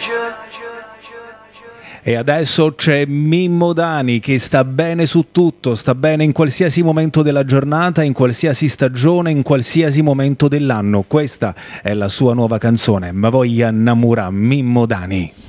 E adesso c'è Mimmo Dani che sta bene su tutto, sta bene in qualsiasi momento della giornata, in qualsiasi stagione, in qualsiasi momento dell'anno. Questa è la sua nuova canzone, Ma voglia innamorà Mimmo Dani.